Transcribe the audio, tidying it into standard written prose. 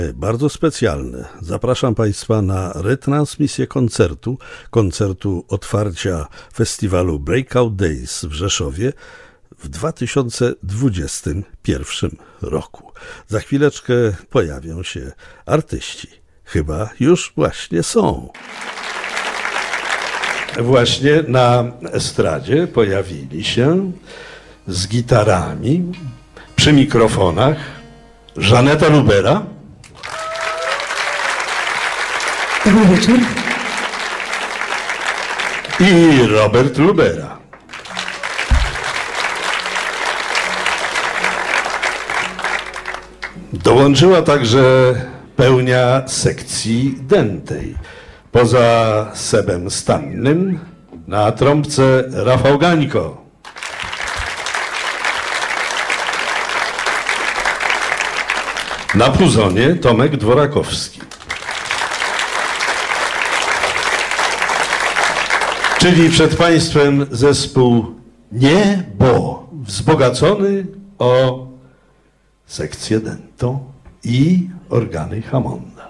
Bardzo specjalne. Zapraszam Państwa na retransmisję koncertu otwarcia festiwalu Breakout Days w Rzeszowie w 2021 roku. Za chwileczkę pojawią się artyści. Chyba już właśnie są. Właśnie na estradzie pojawili się z gitarami, przy mikrofonach Żaneta Lubera. Dobry wieczór. I Robert Lubera. Dołączyła także pełnia sekcji dętej. Poza Sebem Stannym na trąbce Rafał Gańko. Na puzonie Tomek Dworakowski. Czyli przed Państwem zespół Niebo, wzbogacony o sekcję dętą i organy Hammonda.